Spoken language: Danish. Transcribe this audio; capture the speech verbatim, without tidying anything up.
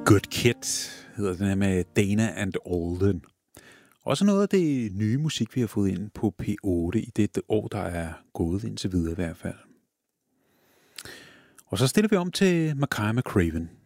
Good Kid hedder den her med Dana and Alden. Også noget af det nye musik, vi har fået ind på P otte i det år, der er gået indtil videre i hvert fald. Og så stiller vi om til Makaya McCraven.